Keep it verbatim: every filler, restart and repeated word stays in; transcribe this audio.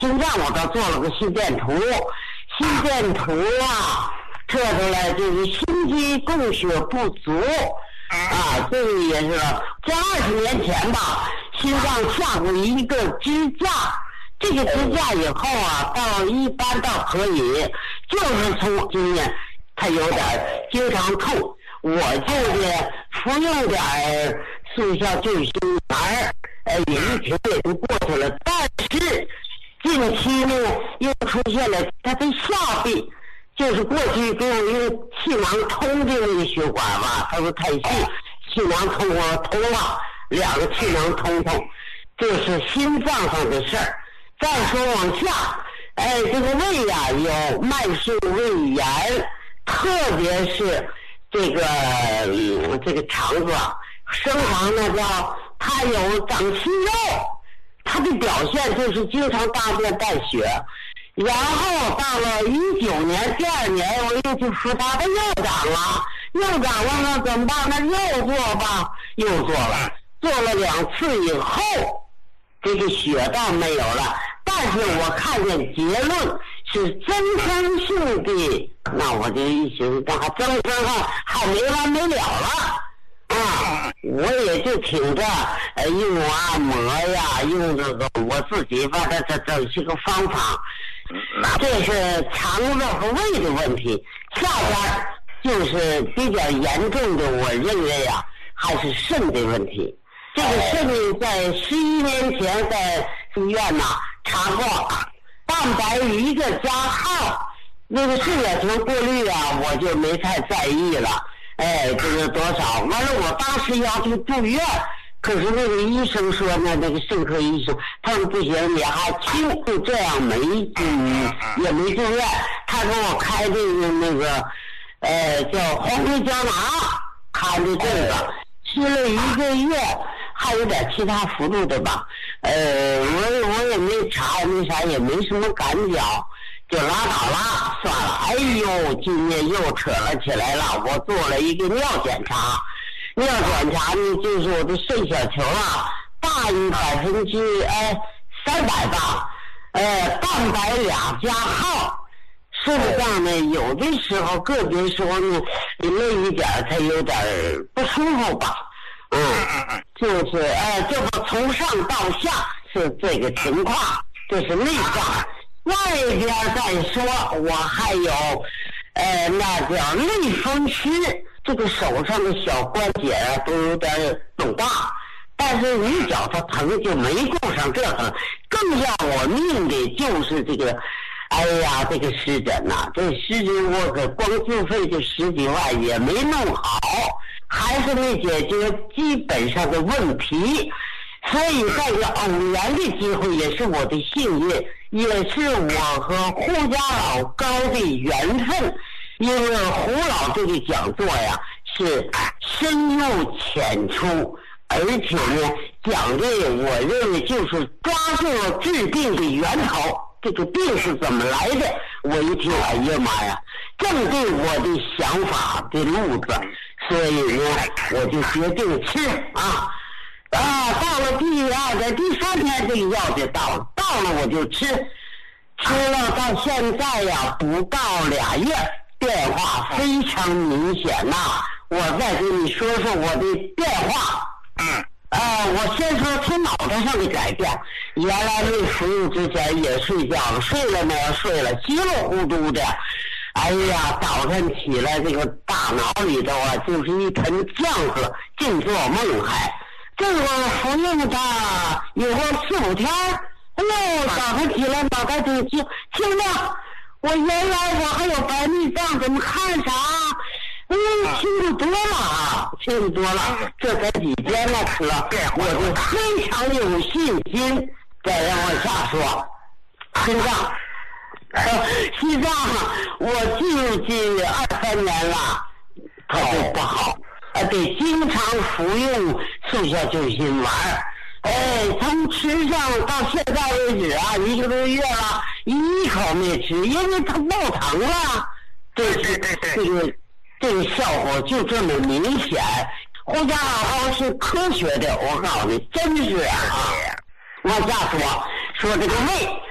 心脏我倒做了个心电图，心电图啊测出来就是心肌供血不足啊，这个也是在二十年前吧，心脏下过一个支架，这个支架以后啊，到一般倒可以，就是从今年它有点经常痛，我就是服用点速效救心丸，呃，也一停也就过去了。但是近期呢，又出现了它的下臂，就是过去给我用气囊通的那个血管吧，它说太细，气囊通我通了，两个气囊通通，这是心脏上的事儿。再说往下，哎，这个胃呀、啊、有慢性胃炎，特别是这个、嗯、这个肠子啊，生肠呢叫它有长息肉，它的表现就是经常大便带血。然后到了一九年第二年，我又去复查，它又长了，又长了，那怎么办？那又做吧，又做了，做了两次以后，这个血倒没有了。但是我看见结论是增生性的，那我就一寻思，增生啊，还没完没了了啊！我也就挺着，呃，用按摩呀，用这个我自己把它这这些个方法，这是肠子和胃的问题。下边就是比较严重的，我认为啊，还是肾的问题。这个肾在十一年前在医院呐、啊。查过蛋白一个加号，那个肾小球过滤啊，我就没太在意了。哎，这个多少？完了，我当时要求住院，可是那个医生说呢，那个肾科医生，他说不行，你还轻，就这样没嗯也没住院。他给我开这个那个呃叫黄皮胶囊，开的这个，吃了一个月。还有点其他幅度的吧，呃，我我也没查，也没啥，也没什么感觉，就拉倒了，算了。哎呦，今年又扯了起来了。我做了一个尿检查，尿检查呢，就是我的肾小球啊，大于百分之哎三百吧，呃，蛋白俩加号。肾脏呢，有的时候个别时候呢，累一点才有点不舒服吧。嗯，就是呃，这个从上到下是这个情况，这是内脏。外边再说，我还有呃，那叫类风湿，这个手上的小关节啊都有点肿大，但是你脚它疼就没顾上这个，更要我命的就是这个。哎呀，这个湿疹呐、啊，这湿疹我可光自费就十几万也没弄好，还是没解决基本上的问题。所以在这偶然的机会，也是我的幸运，也是我和胡家老高的缘分。因为胡老这个讲座呀是深入浅出，而且呢讲的我认为就是抓住了治病的源头。这个病是怎么来的？我一听，哎呀妈呀，正对我的想法的路子，所以呢，我就决定吃啊啊！到了第二个、第三天，这个药就到了，到了我就吃，吃了到现在呀，不到俩月，变化非常明显呐、啊。我再给你说说我的变化。嗯。呃，我先说从脑袋上的改变，原来没服用之前也睡觉了，睡了呢睡了，稀里糊涂的，哎呀，早晨起来这个大脑里头啊就是一盆浆子，净做梦还。这个服用它以后四五天，哎呦，早晨起来脑袋就清清亮，我原来我还有白内障，怎么看啥？嗯，清楚多了啊，清楚多了。这才几天呢，吃了，我就非常有信心。再让我下说，心脏，呃，心脏，我进入去二三年了，它就不好，呃，得经常服用速效救心丸。哎，从吃上到现在为止啊，一个多月了，一口没吃，因为它爆疼了。这是这个。这个效果就这么明显，胡家老是科学的，我告诉你，真是啊。往下说，说这个胃，